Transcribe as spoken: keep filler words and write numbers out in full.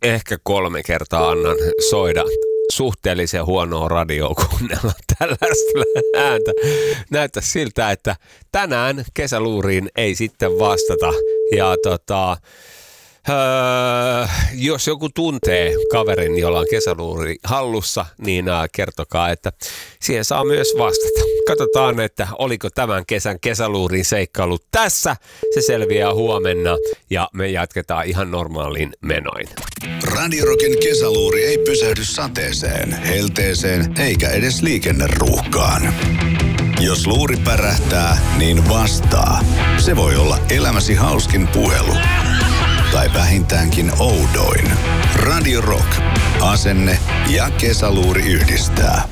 ehkä kolme kertaa annan soida suhteellisen huonoa radioa kuunnella tällaista ääntä. Näyttää siltä, että tänään kesäluuriin ei sitten vastata. Ja tota, öö, jos joku tuntee kaverin, jolla on kesäluuri hallussa, niin äh, kertokaa, että siihen saa myös vastata. Katsotaan, että oliko tämän kesän kesäluurin seikkailu tässä. Se selviää huomenna ja me jatketaan ihan normaalin menoin. Radio Rockin kesäluuri ei pysähdy sateeseen, helteeseen eikä edes liikenneruuhkaan. Jos luuri pärähtää, niin vastaa. Se voi olla elämäsi hauskin puhelu. Tai vähintäänkin oudoin. Radio Rock. Asenne ja kesäluuri yhdistää.